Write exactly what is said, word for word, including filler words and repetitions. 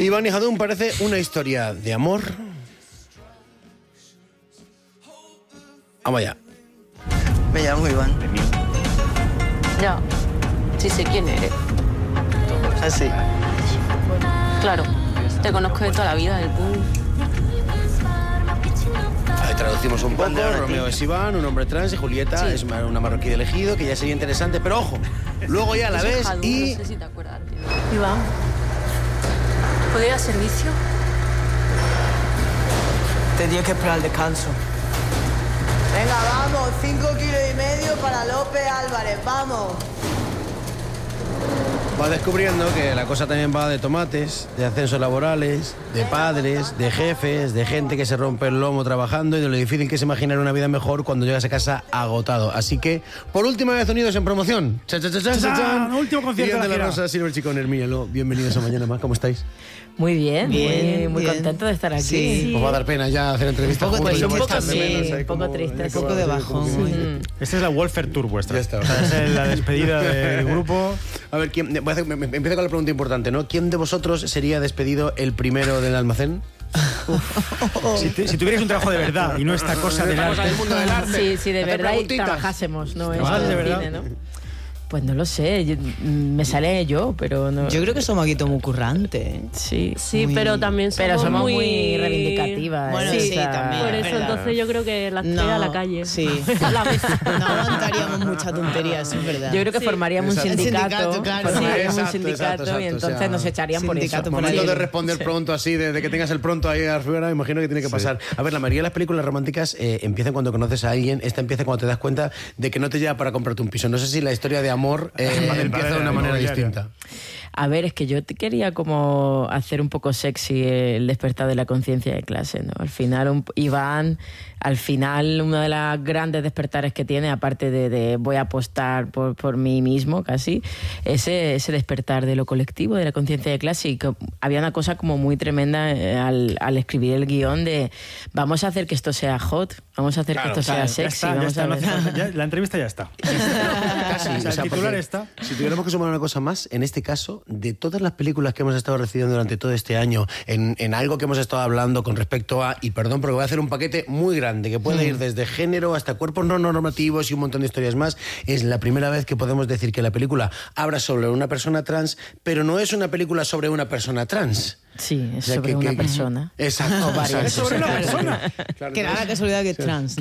Iván y Jadún, parece una historia de amor. Vamos allá. Me llamo Iván. Ya, sí sé quién eres. Así. Claro, te conozco de toda la vida, del boom. Ahí traducimos un poco. Cuando Romeo es Iván, un hombre trans, y Julieta Sí. es una marroquí de elegido, que ya sería interesante, pero ojo, luego ya la Eso es ves Jadún, y... No sé si te acuerdas, tío. Iván, ¿puedo ir a servicio? Tendría que esperar el descanso. Venga, vamos, cinco kilos y medio para López Álvarez, vamos. Va descubriendo que la cosa también va de tomates, de ascensos laborales, de padres, de jefes, de gente que se rompe el lomo trabajando y de lo difícil que es imaginar una vida mejor cuando llegas a casa agotado. Así que, por última vez, unidos en promoción. ¡Chan, chan, chan, chan, chan, chan! Último concierto Miguel de de la la gira. Rosa, Silver Chico, Hermíalo. Bienvenidos a Mañana Más. ¿Cómo estáis? Muy bien, Bien, muy, muy bien. contento de estar aquí. Sí. Os va a dar pena ya hacer entrevistas Un poco juntos. triste, ya un poco echar de sí, menos, ahí un poco como- triste, ahí sí. como- Un poco de como- bajón. como- Sí. Esta es la Welfare Tour vuestra. Ya está. O sea, es la despedida del grupo. A ver, ¿quién, voy a hacer- me- me- empiezo con la pregunta importante, ¿no? ¿Quién de vosotros sería despedido el primero del almacén? Si, te- si tuvierais un trabajo de verdad y no esta cosa del Estamos en el arte. mundo del arte. Sí, sí, de Hacer verdad y preguntitas. trabajásemos, no es ¿Trabajas de el verdad? cine, ¿no? Pues no lo sé, yo- me sale yo, pero no. Yo creo que somos aquí todos muy currantes. ¿eh? Sí, Sí, Muy- pero también somos, pero somos muy, muy reivindicativas. Bueno, ¿eh? sí, O sea, también. Por es eso, verdad. entonces yo creo que la No, a la calle. sí. A la mesa. No aguantaríamos mucha tontería, eso es verdad. Yo creo que Sí. formaríamos un Exacto. sindicato, Sindicato, claro. formaríamos Sí, un exacto, sindicato exacto, y exacto, entonces o sea, nos echarían por eso. sindicato por Momento ahí. de responder pronto así, de, de que tengas el pronto ahí afuera, imagino que tiene que pasar. A ver, la mayoría de las películas románticas eh, empiezan cuando conoces a alguien, esta empieza cuando te das cuenta de que no te lleva para comprarte un piso. No sé si la historia de amor eh, Vale, empieza vale, de una la manera inmobiliaria. distinta. A ver, es que yo te quería como hacer un poco sexy el despertar de la conciencia de clase, ¿no? Al final, un, Iván, al final, uno de los grandes despertares que tiene, aparte de, de voy a apostar por, por mí mismo casi, ese, ese despertar de lo colectivo, de la conciencia de clase. Y que había una cosa como muy tremenda eh, al, al escribir el guión de vamos a hacer que esto sea hot, vamos a hacer Claro, que esto claro, sea Ya sexy. está, ya vamos está, a no ver- hace falta, ya- la entrevista ya está. Casi, O sea, el titular porque está. Si tuviéramos que sumar una cosa más, en este caso, de todas las películas que hemos estado recibiendo durante todo este año, en, en algo que hemos estado hablando con respecto a, y perdón, porque voy a hacer un paquete muy grande, que puede ir desde género hasta cuerpos no normativos y un montón de historias más, es la primera vez que podemos decir que la película habla sobre una persona trans, pero no es una película sobre una persona trans. Sí, es O sea, sobre que- una que- persona. Exacto. O varias. exacto, Es sobre una exacto. persona. Claro, Que nada, entonces- casualidad que es trans.